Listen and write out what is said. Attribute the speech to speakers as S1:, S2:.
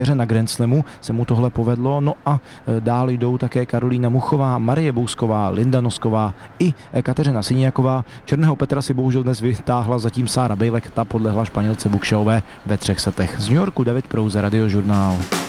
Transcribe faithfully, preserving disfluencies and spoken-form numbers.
S1: na Grand Slamu se mu tohle povedlo, no a dál jdou také Karolína Muchová, Marie Bousková, Linda Nosková i Kateřina Siniaková. Černého Petra si bohužel dnes vytáhla zatím Sára Bejlek, ta podlehla Španělce Buškové ve třech setech. Z New Yorku David Prouze, Radiožurnál.